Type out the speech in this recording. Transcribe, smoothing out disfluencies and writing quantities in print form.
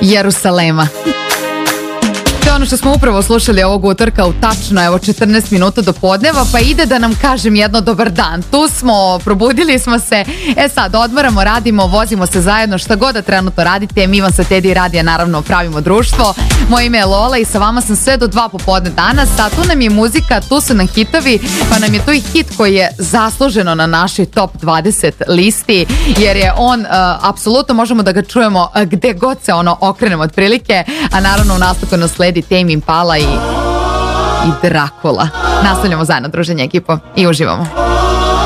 Jerusalema. To je ono što smo upravo slušali ovog utorka u tačno, evo, 14 minuta do podneva, pa ide da nam kažem jedno dobar dan. Tu smo, probudili smo se, sad odmaramo, radimo, vozimo se zajedno, šta god da trenutno radite, mi vam sa Teddy Radija naravno pravimo društvo. Moje ime je Lola i sa vama sam sve do 2 popodne danas, a tu nam je muzika, tu su nam hitovi, pa nam je tu i hit koji je zasluženo na našoj top 20 listi, jer je on, apsolutno možemo da ga čujemo gde god se ono okrenemo otprilike, a naravno u nastavku nas sledi Tame Impala i Dracula. Nastavljamo zajedno druženje, ekipo, i uživamo.